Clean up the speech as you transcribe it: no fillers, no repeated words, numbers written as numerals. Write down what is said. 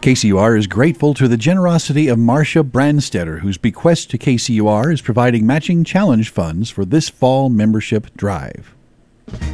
KCUR is grateful to the generosity of Marcia Brandstetter, whose bequest to KCUR is providing matching challenge funds for this fall membership drive.